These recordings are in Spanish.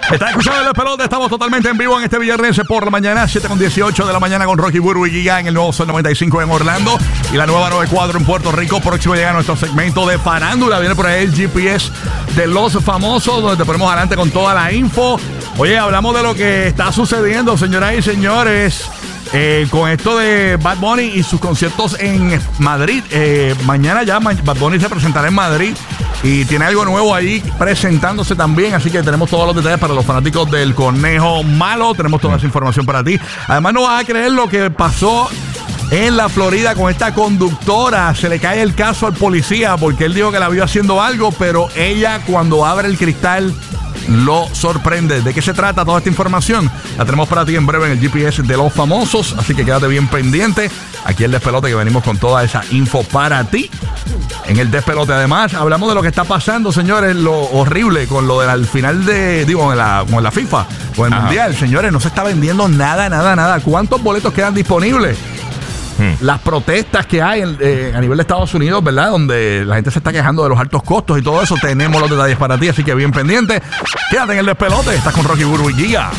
Estás escuchando el despelote, estamos totalmente en vivo en este viernes por la mañana, 7:18 de la mañana con Rocky, Burbu y Giga en el nuevo Sol 95 en Orlando y la nueva 94 en Puerto Rico. Próximo llega nuestro segmento de farándula, viene por ahí el GPS de los famosos, donde te ponemos adelante con toda la info. Oye, hablamos de lo que está sucediendo, señoras y señores, con esto de Bad Bunny y sus conciertos en Madrid. Mañana ya Bad Bunny se presentará en Madrid y tiene algo nuevo ahí presentándose también, así que tenemos todos los detalles para los fanáticos del Conejo Malo. Tenemos toda esa información para ti. Además, no vas a creer lo que pasó en la Florida con esta conductora. Se le cae el caso al policía porque él dijo que la vio haciendo algo, pero ella, cuando abre el cristal, lo sorprende. ¿De qué se trata toda esta información? La tenemos para ti en breve en el GPS de los famosos, así que quédate bien pendiente. Aquí el despelote, que venimos con toda esa info para ti. En el despelote, además, hablamos de lo que está pasando, señores, lo horrible con lo del final de, con la FIFA, con el Mundial. Señores, no se está vendiendo nada. ¿Cuántos boletos quedan disponibles? Las protestas que hay a nivel de Estados Unidos, ¿verdad? Donde la gente se está quejando de los altos costos y todo eso. Tenemos los detalles para ti, así que bien pendiente. Quédate en el despelote. Estás con Rocky, Burbu y Giga.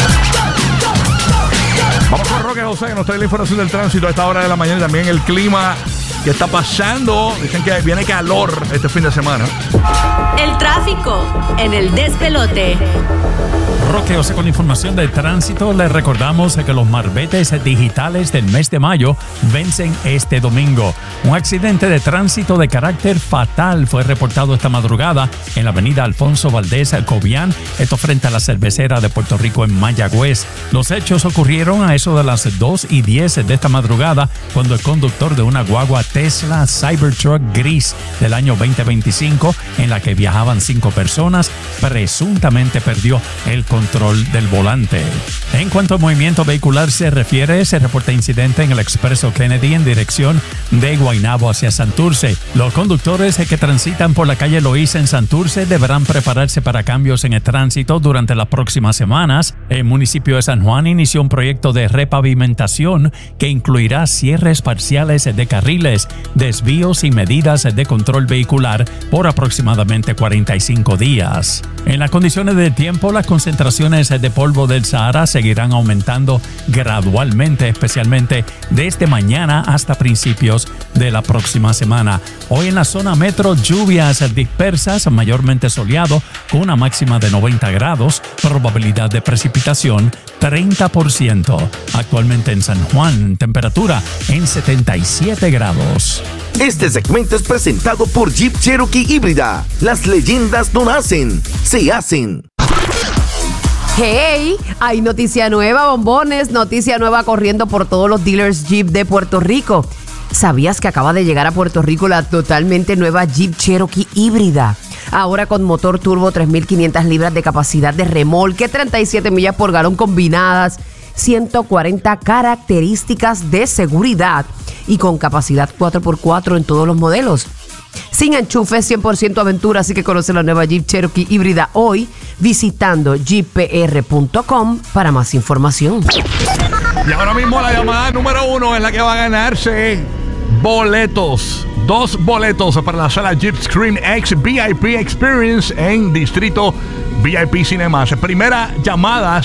Vamos con Roque José, que nos trae la información del tránsito a esta hora de la mañana. También el clima que está pasando. Dicen que viene calor este fin de semana. El tráfico en el despelote. Roque José con información de tránsito. Les recordamos que los marbetes digitales del mes de mayo vencen este domingo. Un accidente de tránsito de carácter fatal fue reportado esta madrugada en la avenida Alfonso Valdés Cobian, esto frente a la cervecera de Puerto Rico en Mayagüez. Los hechos ocurrieron a eso de las 2:10 de esta madrugada, cuando el conductor de una guagua Tesla Cybertruck gris del año 2025, en la que viajaban 5 personas, presuntamente perdió el control del volante. En cuanto al movimiento vehicular se refiere, se reporta incidente en el expreso Kennedy en dirección de Guaynabo hacia Santurce. Los conductores que transitan por la calle Loíza en Santurce deberán prepararse para cambios en el tránsito durante las próximas semanas. El municipio de San Juan inició un proyecto de repavimentación que incluirá cierres parciales de carriles, desvíos y medidas de control vehicular por aproximadamente 45 días. En las condiciones del tiempo, las concentraciones de polvo del Sahara seguirán aumentando gradualmente, especialmente desde mañana hasta principios de la próxima semana. Hoy en la zona metro, lluvias dispersas, mayormente soleado, con una máxima de 90 grados, probabilidad de precipitación 30%. Actualmente en San Juan, temperatura en 77 grados. Este segmento es presentado por Jeep Cherokee híbrida. Las leyendas no nacen, se hacen. ¡Hey! Hay noticia nueva, bombones. Noticia nueva corriendo por todos los dealers Jeep de Puerto Rico. ¿Sabías que acaba de llegar a Puerto Rico la totalmente nueva Jeep Cherokee híbrida? Ahora con motor turbo, 3,500 libras de capacidad de remolque, 37 millas por galón combinadas, 140 características de seguridad y con capacidad 4x4 en todos los modelos. Sin enchufe, 100% aventura, así que conoce la nueva Jeep Cherokee híbrida hoy visitando jeeppr.com para más información. Y ahora mismo la llamada número 1 es la que va a ganarse boletos. 2 boletos para la sala Jeep Screen X VIP Experience en Distrito VIP Cinemas. Primera llamada,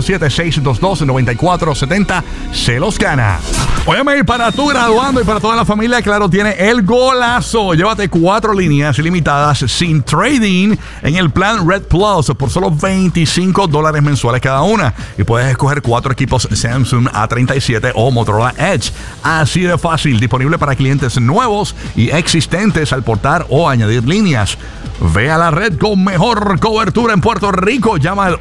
787-622-9470. Se los gana. Óyeme, y para tu graduando y para toda la familia, claro, tiene el golazo. Llévate 4 líneas ilimitadas sin trading en el plan Red Plus por solo $25 mensuales cada una. Y puedes escoger 4 equipos Samsung A37 o Motorola Edge. Así de fácil. Disponible para clientes nuevos y existentes al portar o añadir líneas. Ve a la red con mejor cobertura en Puerto Rico. Llama al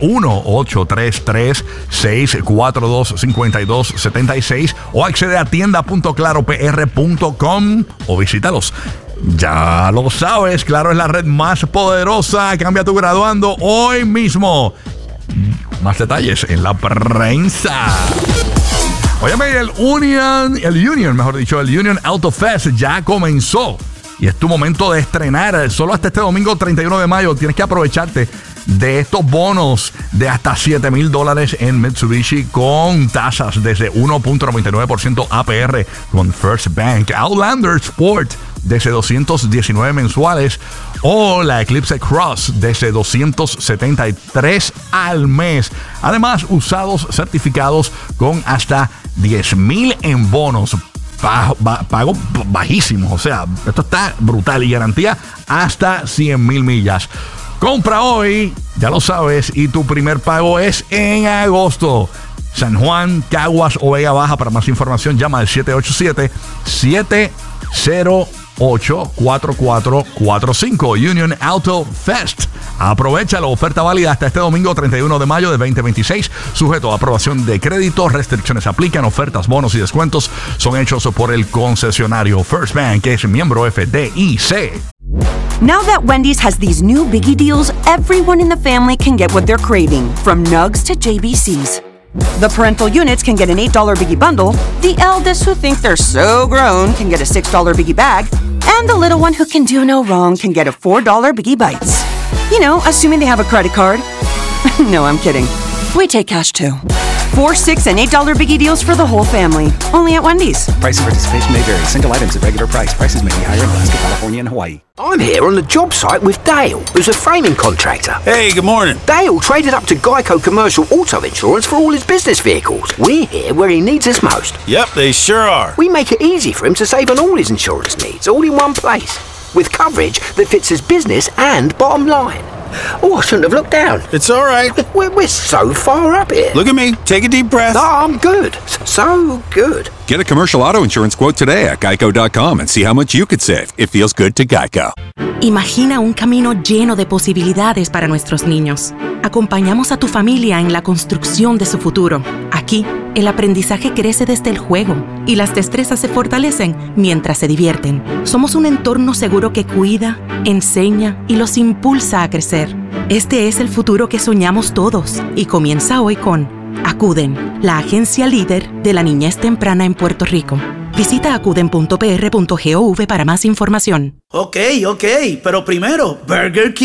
1-833-642-5276 o accede a tienda.claropr.com o visítalos. Ya lo sabes, Claro es la red más poderosa. Cambia tu graduando hoy mismo. Más detalles en la prensa. Óyeme, el Union Auto Fest ya comenzó. Y es tu momento de estrenar. Solo hasta este domingo 31 de mayo tienes que aprovecharte de estos bonos de hasta $7,000 en Mitsubishi con tasas desde 1.99% APR con First Bank. Outlander Sport desde $219 mensuales, o la Eclipse Cross desde $273 al mes. Además, usados certificados con hasta $10,000 en bonos. Pago bajísimos, o sea, esto está brutal y garantía hasta 100,000 millas. Compra hoy, ya lo sabes, y tu primer pago es en agosto. San Juan, Caguas o Vega Baja. Para más información, llama al 787-708-4445. Union Auto Fest. Aprovecha la oferta válida hasta este domingo 31 de mayo de 2026. Sujeto a aprobación de crédito. Restricciones aplican. Ofertas, bonos y descuentos son hechos por el concesionario First Bank, que es miembro FDIC. Now that Wendy's has these new biggie deals, everyone in the family can get what they're craving, from nugs to JBCs. The parental units can get an $8 biggie bundle, the eldest who think they're so grown can get a $6 biggie bag, and the little one who can do no wrong can get a $4 biggie bites. You know, assuming they have a credit card. No, I'm kidding. We take cash too. 4, 6, and $8 biggie deals for the whole family. Only at Wendy's. Price and participation may vary. Single items at regular price. Prices may be higher in Alaska, California, and Hawaii. I'm here on the job site with Dale, who's a framing contractor. Hey, good morning. Dale traded up to Geico Commercial Auto Insurance for all his business vehicles. We're here where he needs us most. Yep, they sure are. We make it easy for him to save on all his insurance needs, all in one place, with coverage that fits his business and bottom line. Oh, I shouldn't have looked down. It's all right. We're so far up here. Look at me. Take a deep breath. No, I'm good. So good. Get a commercial auto insurance quote today at geico.com and see how much you could save. It feels good to Geico. Imagina un camino lleno de posibilidades para nuestros niños. Acompañamos a tu familia en la construcción de su futuro. Aquí, el aprendizaje crece desde el juego y las destrezas se fortalecen mientras se divierten. Somos un entorno seguro que cuida, enseña y los impulsa a crecer. Este es el futuro que soñamos todos y comienza hoy con Acuden, la agencia líder de la niñez temprana en Puerto Rico. Visita acuden.pr.gov para más información. Ok, pero primero, Burger King.